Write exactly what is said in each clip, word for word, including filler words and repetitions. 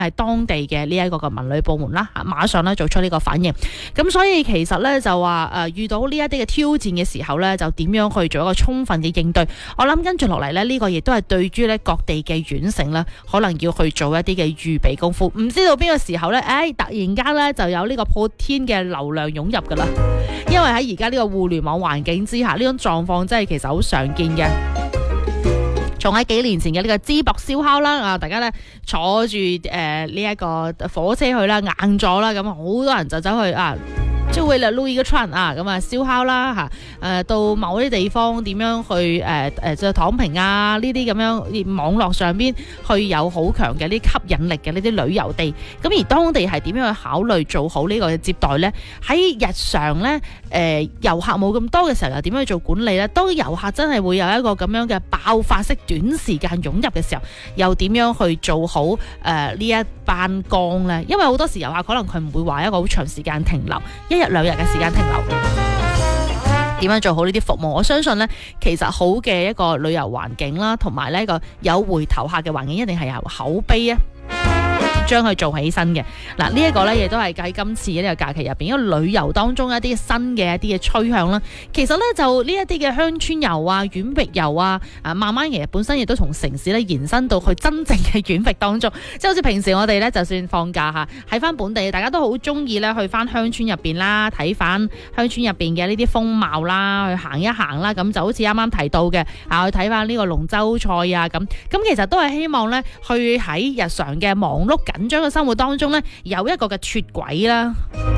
係當地嘅呢一個嘅文旅部門啦，馬上咧做出呢個反應。咁所以其實咧就話誒、呃、遇到呢一啲嘅挑戰嘅時候咧，就點樣去做一個充分嘅應對？我諗跟住落嚟咧，呢、呢個亦都係對於咧各地嘅縣城咧，可能要去做一啲嘅預備功夫。唔知道邊個時候咧，誒、哎、突然間咧就有呢個破天嘅流量湧入噶啦。因為喺而家呢個互聯網環境之下，呢種狀況真係其實好常見嘅。從喺幾年前嘅呢個淄博燒烤啦，啊大家咧坐住誒呢一個火車去啦，硬咗啦，咁好多人就走去啊，即係為了錄一個串啊，咁啊燒烤啦嚇，誒到某啲地方點樣去誒誒就躺平啊呢啲咁樣網絡上邊去有好強嘅呢吸引力嘅呢啲旅遊地，咁而當地係點樣去考慮做好呢個接待呢？喺日常咧誒遊客冇咁多嘅時候，又點樣去做管理呢？當遊客真係會有一個咁樣嘅爆發式短時間湧入嘅時候，又點樣去做好誒呢、呃、一班崗呢？因為好多時遊客可能佢唔會話一個好長時間停留，一日兩日嘅時間停留，點樣做好呢啲服務？我相信呢，其實好嘅一個旅遊環境啦，同埋呢一個有回頭客嘅環境，一定係由口碑啊，將佢做起身嘅。嗱，呢一個呢，亦都係喺今次呢個假期入邊，因為旅遊當中一啲新嘅一啲嘅趨向啦。其實呢，就呢一啲嘅鄉村遊啊、遠域遊啊，啊慢慢其實本身亦都從城市咧延伸到去真正嘅遠域當中。即係好似平時我哋呢，就算放假嚇，喺翻本地，大家都好中意呢去翻鄉村入邊啦，睇翻鄉村入邊嘅呢啲風貌啦，去行一行啦。咁就好似啱啱提到嘅啊，去睇翻呢個龍舟賽啊咁。咁其實都係希望呢，去喺日常嘅忙碌緊張嘅生活當中呢，有一個嘅脫軌啦。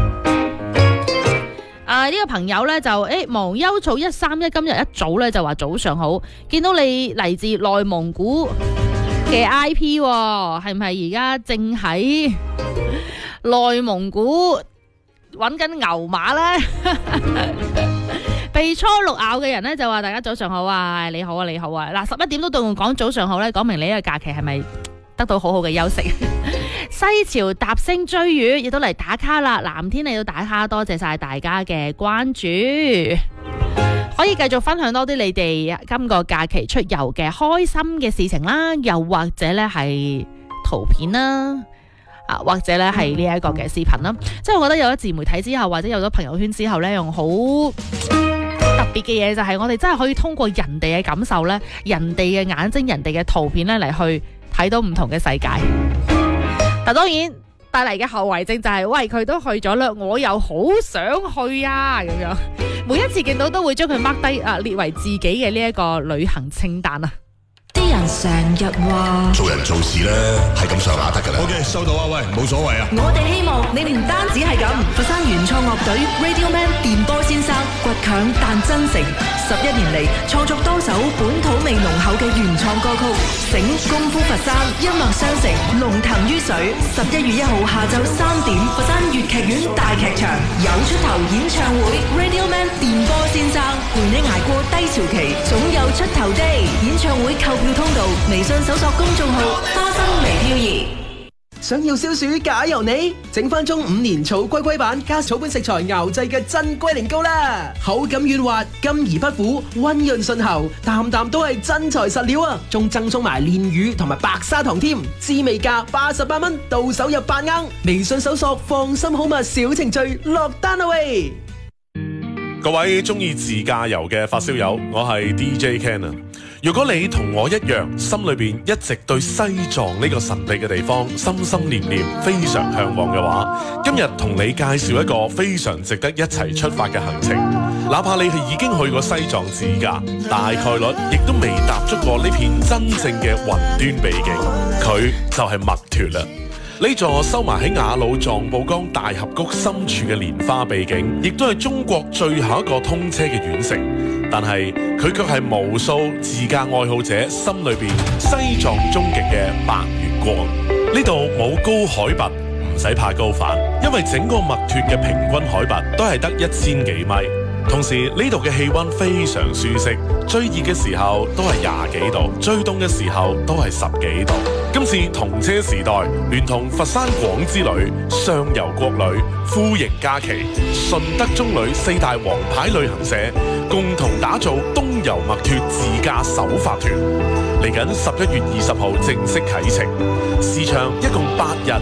啊！呢、這個朋友呢，就誒忘憂草一三一今日一早呢，就話早上好，見到你嚟自內蒙古嘅 I P， 係唔係而家正喺內蒙古揾緊牛馬呢？被初六咬嘅人呢，就話大家早上好啊，你好啊，你好啊。嗱，十一點都對我講早上好呢，講明你呢個假期係咪得到好好嘅休息？西樵搭星追魚亦都嚟打卡啦，藍天嚟到打卡，多謝晒大家嘅關注，可以繼續分享多啲你哋今個假期出遊嘅開心嘅事情啦，又或者呢係圖片啦，啊或者呢係呢一個嘅視頻啦，即係我覺得有咗自媒體之後，或者有咗朋友圈之後呢，用好特別嘅嘢就係我哋真係可以通過人哋嘅感受呢，人哋嘅眼睛、人哋嘅圖片呢嚟去睇到唔同嘅世界。但當然帶嚟嘅後遺症就係、是，喂佢都去咗啦，我又好想去啊咁樣。每一次見到都會將佢 mark 低啊，列為自己嘅呢一個旅行清單啊。 啲人成日話做人做事咧係咁上下得㗎啦。OK， 收到啊，喂，冇所謂啊。 我哋希望你唔單止係咁，佛山原創樂隊 Radioman 電波先生倔強但真誠，十一年嚟創作多首本土味濃厚嘅原創歌曲，醒功夫佛山音樂雙城龍騰於水。十一月一號下晝三點，佛山粵劇院大劇場有出頭演唱會 Radioman 電波先生陪你捱過低潮期，總有出頭的演唱會購票通道，微信搜索公眾號花生微漂移。 想要消暑假由你，整翻中五年草龜龜版加草本食材熬製嘅真龜苓膏啦，口感軟滑，甘而不苦，溫潤順喉，啖啖都係真材實料啊！仲贈送埋煉乳同埋白砂糖添，滋味價八十八蚊，到手入八盎。微信搜索放心好物小程序落單啦喂！ 各位中意自駕遊嘅發燒友，我係 D J Ken 啊！如果你同我一樣，心裏邊一直對西藏呢個神秘嘅地方心心念念，非常向往嘅話，今日同你介紹一個非常值得一齊出發嘅行程。哪怕你係已經去過西藏自駕，大概率亦都未踏足過呢片真正嘅雲端秘境，佢就係墨脫啦。呢座收埋喺雅魯藏布江大峽谷深處嘅蓮花秘境，亦都係中國最後一個通車嘅縣城。但係佢卻係無數自駕愛好者心裏邊西藏終極嘅白月光。呢度冇高海拔，唔使怕高反，因為整個墨脫嘅平均海拔都係得一千幾米。 同時呢度嘅氣溫非常舒適，最熱嘅時候都係廿幾度，最凍嘅時候都係十幾度。今次同車時代聯同佛山廣之旅、上游國旅、富盈假期、順德中旅四大王牌旅行社共同打造東遊墨脱自駕首發團，嚟緊十一月二十號正式啟程，時長一共八日。